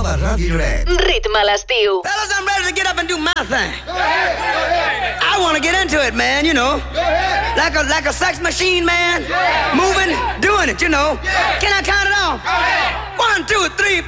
Ritme l'estiu. Fellas, I'm ready to get up and do my thing. I want to get into it, man, you know. Like a sex machine, man. Moving, doing it, you know. Can I count it off? 1, 2, 3, 4.